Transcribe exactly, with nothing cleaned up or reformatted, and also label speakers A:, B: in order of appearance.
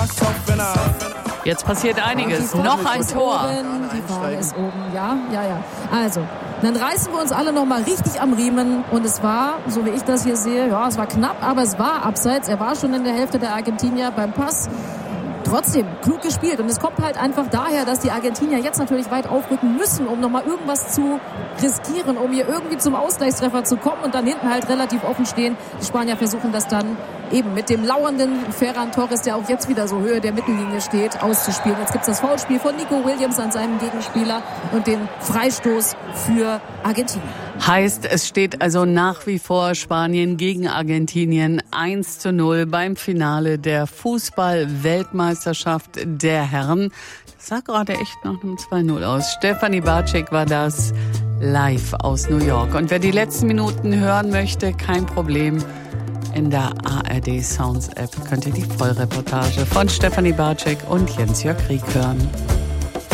A: Jetzt passiert einiges. Noch ein Tor.
B: Oben, die Fahne ist oben. Ja, ja, ja. Also, dann reißen wir uns alle noch mal richtig am Riemen. Und es war, so wie ich das hier sehe, ja, es war knapp, aber es war abseits. Er war schon in der Hälfte der Argentinier beim Pass. Trotzdem, klug gespielt. Und es kommt halt einfach daher, dass die Argentinier jetzt natürlich weit aufrücken müssen, um nochmal irgendwas zu riskieren, um hier irgendwie zum Ausgleichstreffer zu kommen und dann hinten halt relativ offen stehen. Die Spanier versuchen das dann eben mit dem lauernden Ferran Torres, der auch jetzt wieder so Höhe der Mittellinie steht, auszuspielen. Jetzt gibt's das Foulspiel von Nico Williams an seinem Gegenspieler und den Freistoß für Argentinien.
A: Heißt, es steht also nach wie vor Spanien gegen Argentinien eins zu null beim Finale der Fußball-Weltmeisterschaft der Herren. Das sah gerade echt nach einem zwei null aus. Stefanie Bartschek war das live aus New York. Und wer die letzten Minuten hören möchte, kein Problem. In der A R D Sounds App könnt ihr die Vollreportage von Stefanie Bartschek und Jens-Jörg Rieck hören.